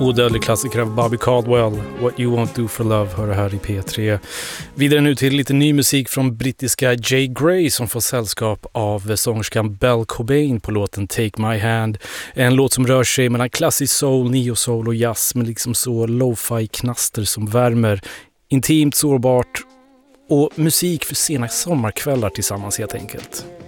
Odödlig klassiker av Bobby Caldwell, What You Won't Do For Love, hör här i P3. Vidare nu till lite ny musik från brittiska Jay Gray som får sällskap av sångerskan Belle Cobain på låten Take My Hand. En låt som rör sig mellan klassisk soul, neo-soul och jazz med liksom så lo-fi knaster som värmer. Intimt, sårbart och musik för sena sommarkvällar tillsammans helt enkelt.